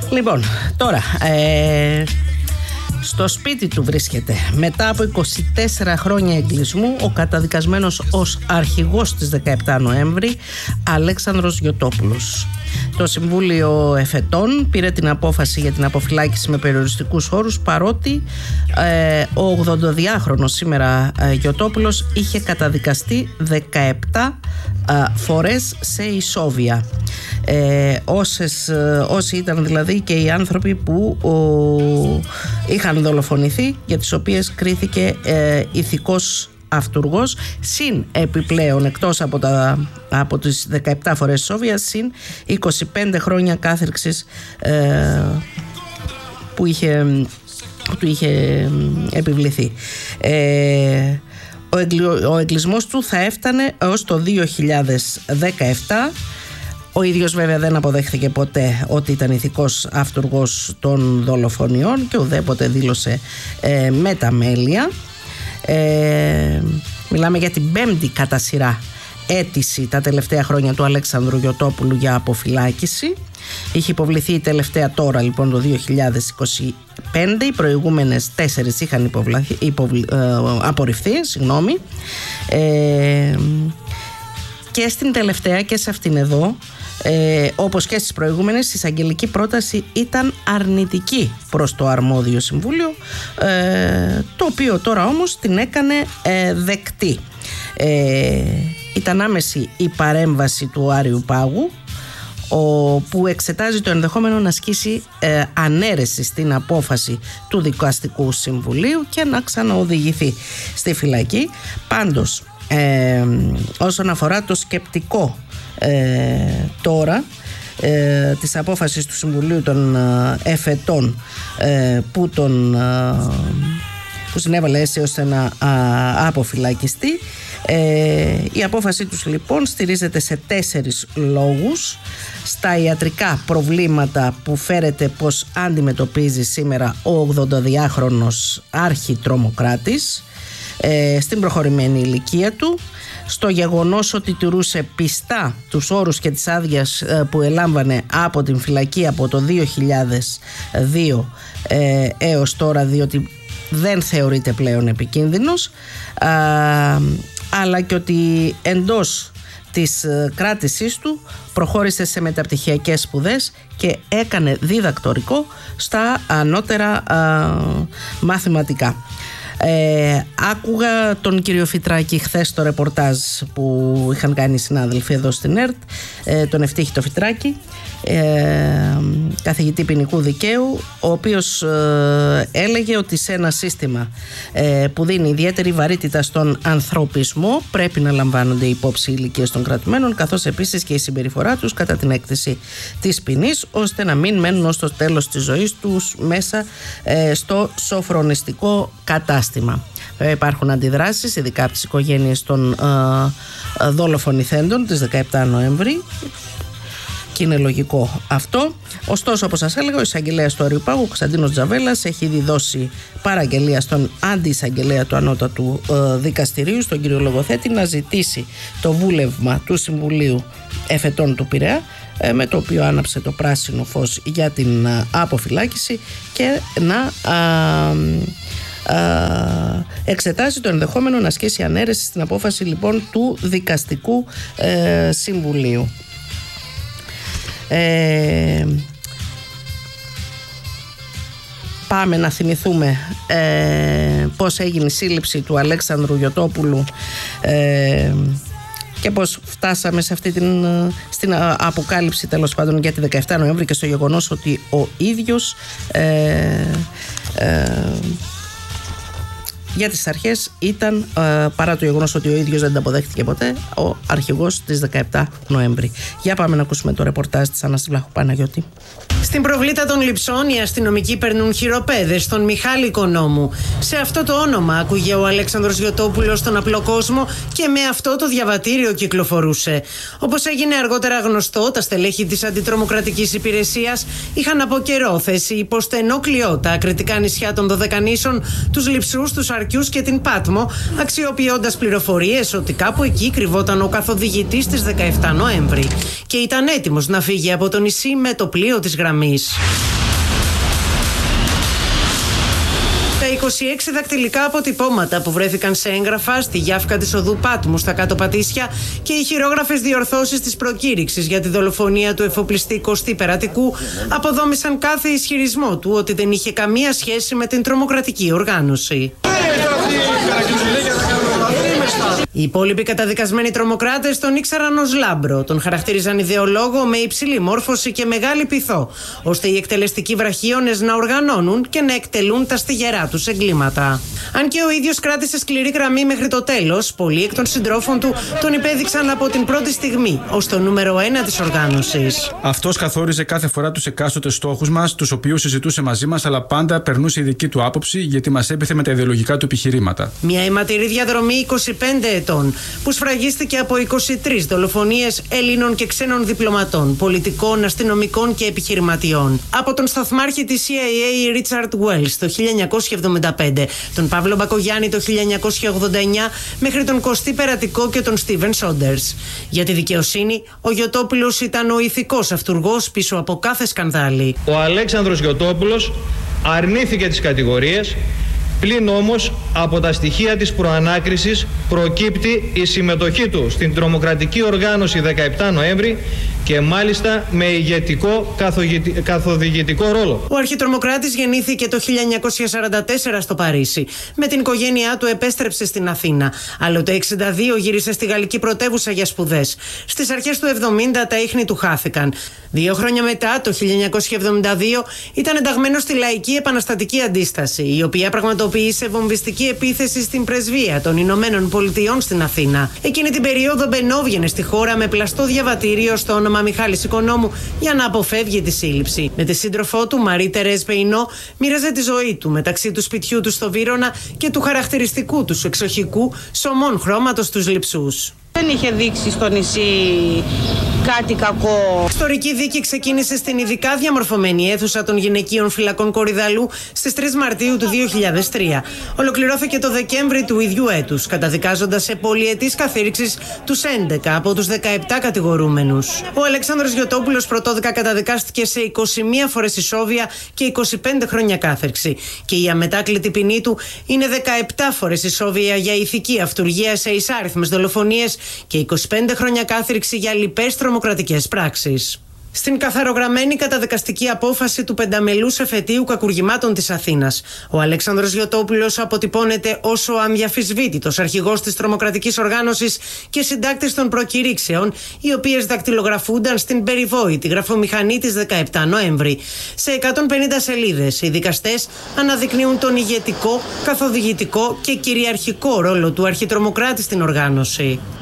Λοιπόν, τώρα στο σπίτι του βρίσκεται μετά από 24 χρόνια εγκλισμού ο καταδικασμένος ως αρχηγός της 17 Νοέμβρη Αλέξανδρος Γιωτόπουλος. Το Συμβούλιο Εφετών πήρε την απόφαση για την αποφυλάκηση με περιοριστικούς όρους, παρότι ο 82χρονος σήμερα Γιωτόπουλος είχε καταδικαστεί 17 φορές σε ισόβια. Όσοι ήταν δηλαδή και οι άνθρωποι που είχαν δολοφονηθεί, για τις οποίες κρίθηκε ηθικός αυτουργός, συν επιπλέον, εκτός από τις 17 φορές ισόβια, συν 25 χρόνια κάθερξης που του είχε επιβληθεί. Ο εγκλισμός του θα έφτανε έως το 2017. Ο ίδιος βέβαια δεν αποδέχθηκε ποτέ ότι ήταν ηθικός αυτουργός των δολοφονιών και ουδέποτε δήλωσε μεταμέλεια. Μιλάμε για την 5η κατά σειρά αίτηση τα τελευταία χρόνια του Αλέξανδρου Γιωτόπουλου για αποφυλάκηση. Είχε υποβληθεί η τελευταία τώρα, λοιπόν, το 2025. Οι προηγούμενες 4 είχαν απορριφθεί, και στην τελευταία και σε αυτήν εδώ, όπως και στις προηγούμενες, η εισαγγελική πρόταση ήταν αρνητική προς το αρμόδιο συμβούλιο, το οποίο τώρα όμως την έκανε δεκτή. Ήταν άμεση η παρέμβαση του Άριου Πάγου, που εξετάζει το ενδεχόμενο να ασκήσει ανέρεση στην απόφαση του Δικαστικού Συμβουλίου και να ξαναοδηγηθεί στη φυλακή. Πάντως, όσον αφορά το σκεπτικό τώρα της απόφασης του Συμβουλίου των Εφετών που συνέβαλε έτσι ώστε να αποφυλακιστεί, η απόφασή τους λοιπόν στηρίζεται σε 4 λόγους: στα ιατρικά προβλήματα που φέρεται πως αντιμετωπίζει σήμερα ο 82χρονος αρχιτρομοκράτης, στην προχωρημένη ηλικία του, στο γεγονός ότι τηρούσε πιστά τους όρους και τις άδειες που ελάμβανε από την φυλακή από το 2002 έως τώρα, διότι δεν θεωρείται πλέον επικίνδυνος, αλλά και ότι εντός της κράτησής του προχώρησε σε μεταπτυχιακές σπουδές και έκανε διδακτορικό στα ανώτερα μαθηματικά. Άκουγα τον κύριο Φυτράκη χθες στο ρεπορτάζ που είχαν κάνει οι συνάδελφοι εδώ στην ΕΡΤ, τον Ευτύχη το Φυτράκη, καθηγητή ποινικού δικαίου, ο οποίος έλεγε ότι σε ένα σύστημα που δίνει ιδιαίτερη βαρύτητα στον ανθρωπισμό πρέπει να λαμβάνονται υπόψη οι ηλικίες των κρατουμένων, καθώς επίσης και η συμπεριφορά τους κατά την έκθεση της ποινής, ώστε να μην μένουν ως το τέλος της ζωής τους μέσα στο σοφρονιστικό κατάστημα. Υπάρχουν αντιδράσεις, ειδικά από τις οικογένειες των δολοφονηθέντων της 17 Νοέμβρη, και είναι λογικό αυτό. Ωστόσο, όπως σας έλεγα, ο εισαγγελέας του Άριου Πάγου, Κωνσταντίνος Τζαβέλας, έχει ήδη δώσει παραγγελία στον αντιεισαγγελέα του Ανώτατου Δικαστηρίου, στον κύριο Λογοθέτη, να ζητήσει το βούλευμα του Συμβουλίου Εφετών του Πειραιά, με το οποίο άναψε το πράσινο φως για την αποφυλάκηση, και να εξετάσει το ενδεχόμενο να ασκήσει ανέρεση στην απόφαση λοιπόν του Δικαστικού Συμβουλίου. Πάμε να θυμηθούμε πώς έγινε η σύλληψη του Αλέξανδρου Γιωτόπουλου και πώς φτάσαμε σε στην αποκάλυψη, τέλος πάντων, για τη 17 Νοέμβρη, και στο γεγονός ότι ο ίδιος για τις αρχές ήταν, παρά το γεγονός ότι ο ίδιος δεν τα αποδέχτηκε ποτέ, ο αρχηγός της 17 Νοέμβρη. Για πάμε να ακούσουμε το ρεπορτάζ της Άννας Βλάχου Παναγιώτη. Στην προβλήτα των Λειψών οι αστυνομικοί περνούν χειροπέδες στον Μιχάλη Οικονόμου. Σε αυτό το όνομα άκουγε ο Αλέξανδρος Γιωτόπουλος στον απλό κόσμο και με αυτό το διαβατήριο κυκλοφορούσε. Όπως έγινε αργότερα γνωστό, τα στελέχη της Αντιτρομοκρατικής Υπηρεσίας είχαν από καιρό θέσει υπό στενό κλειό τα ακριτικά νησιά των Δωδεκανήσων, τους Λειψούς, τους Αρκιούς και την Πάτμο, αξιοποιώντας πληροφορίες ότι κάπου εκεί κρυβόταν ο καθοδηγητής της 17 Νοέμβρη και ήταν έτοιμος να φύγει από το νησί με το πλοίο της γραμμής. Τα 26 δακτυλικά αποτυπώματα που βρέθηκαν σε έγγραφα στη Γιάφκα της οδού Πάτμου στα Κάτω Πατήσια και οι χειρόγραφες διορθώσεις της προκήρυξης για τη δολοφονία του εφοπλιστή Κωστή Περατικού αποδόμησαν κάθε ισχυρισμό του ότι δεν είχε καμία σχέση με την τρομοκρατική οργάνωση. Οι υπόλοιποι καταδικασμένοι τρομοκράτες τον ήξεραν ως λάμπρο. Τον χαρακτήριζαν ιδεολόγο με υψηλή μόρφωση και μεγάλη πειθό, ώστε οι εκτελεστικοί βραχίονες να οργανώνουν και να εκτελούν τα στιγερά τους εγκλήματα. Αν και ο ίδιος κράτησε σκληρή γραμμή μέχρι το τέλος, πολλοί εκ των συντρόφων του τον υπέδειξαν από την πρώτη στιγμή ως το νούμερο 1 της οργάνωσης. Αυτός καθόριζε κάθε φορά τους εκάστοτες στόχους μας, τους οποίους συζητούσε μαζί μας, αλλά πάντα περνούσε η δική του άποψη, γιατί μας έπειθε με τα ιδεολογικά του επιχειρήματα. Μια αιματηρή διαδρομή 25 ετών, που σφραγίστηκε από 23 δολοφονίες Ελλήνων και ξένων διπλωματών, πολιτικών, αστυνομικών και επιχειρηματιών. Από τον σταθμάρχη της CIA Ρίτσαρντ Βέλς το 1975, τον Παύλο Μπακογιάννη το 1989, μέχρι τον Κωστή Περατικό και τον Στίβεν Σόντερς. Για τη δικαιοσύνη, ο Γιωτόπουλος ήταν ο ηθικός αυτουργός πίσω από κάθε σκανδάλι. Ο Αλέξανδρος Γιωτόπουλος αρνήθηκε τις κατηγορίες. Πλην όμως από τα στοιχεία της προανάκρισης προκύπτει η συμμετοχή του στην τρομοκρατική οργάνωση 17 Νοέμβρη και μάλιστα με ηγετικό καθοδηγητικό ρόλο. Ο αρχιτρομοκράτης γεννήθηκε το 1944 στο Παρίσι. Με την οικογένειά του επέστρεψε στην Αθήνα. Αλλά το 1962 γύρισε στη γαλλική πρωτεύουσα για σπουδές. Στις αρχές του 1970 τα ίχνη του χάθηκαν. 2 χρόνια μετά, το 1972, ήταν ενταγμένος στη Λαϊκή Επαναστατική Αντίσταση, η οποία πραγματοποίησε βομβιστική επίθεση στην πρεσβεία των Ηνωμένων Πολιτειών στην Αθήνα. Εκείνη την περίοδο μπαινόβγαινε στη χώρα με πλαστό διαβατήριο στο όνομα Μιχάλης Οικονόμου για να αποφεύγει τη σύλληψη. Με τη σύντροφό του, Μαρή Τερέζ Πεϊνό, μοίραζε τη ζωή του μεταξύ του σπιτιού του στο Βύρωνα και του χαρακτηριστικού του εξοχικού σωμών χρώματος τους λειψούς. Δεν είχε δείξει στο νησί κάτι κακό. Ιστορική δίκη ξεκίνησε στην ειδικά διαμορφωμένη αίθουσα των γυναικείων φυλακών Κορυδαλού στις 3 Μαρτίου του 2003. Ολοκληρώθηκε το Δεκέμβρη του ίδιου έτους, καταδικάζοντας σε πολυετής καθήρηξης τους 11 από τους 17 κατηγορούμενους. Ο Αλέξανδρος Γιωτόπουλος πρωτόδικα καταδικάστηκε σε 21 φορές ισόβια και 25 χρόνια κάθερξη. Και η αμετάκλητη ποινή του είναι 17 φορές ισόβια για ηθική αυτουργία σε εισάριθμες δολοφονίες και 25 χρόνια κάθριξη για λοιπές τρομοκρατικές πράξεις. Στην καθαρογραμμένη καταδικαστική απόφαση του πενταμελούς εφετείου κακουργημάτων της Αθήνας, ο Αλέξανδρος Γιωτόπουλος αποτυπώνεται ως ο αμδιαφυσβήτητος αρχηγός της τρομοκρατικής οργάνωσης και συντάκτης των προκηρύξεων, οι οποίες δακτυλογραφούνταν στην περιβόητη γραφομηχανή της 17 Νοέμβρη. Σε 150 σελίδες, οι δικαστές αναδεικνύουν τον ηγετικό, καθοδηγητικό και κυριαρχικό ρόλο του αρχιτρομοκράτη στην οργάνωση.